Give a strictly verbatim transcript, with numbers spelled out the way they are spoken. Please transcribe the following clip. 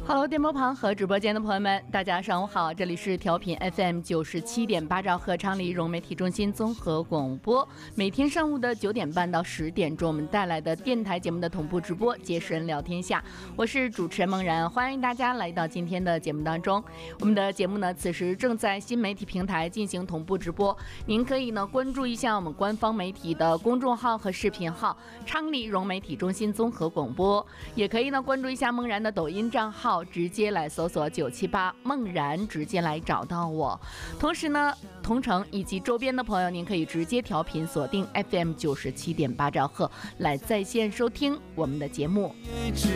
Hello， 电波旁和直播间的朋友们，大家上午好，这里是调频 F M 九十七点八兆赫昌黎融媒体中心综合广播，每天上午的九点半到十点钟，我们带来的电台节目的同步直播，结识人聊天下，我是主持人梦然，欢迎大家来到今天的节目当中。我们的节目呢，此时正在新媒体平台进行同步直播，您可以呢关注一下我们官方媒体的公众号和视频号昌黎融媒体中心综合广播，也可以呢关注一下梦然的抖音账号，直接来搜索九七八梦然，直接来找到我。同时呢，同城以及周边的朋友，您可以直接调频锁定 F M 九十七点八兆赫来在线收听我们的节目。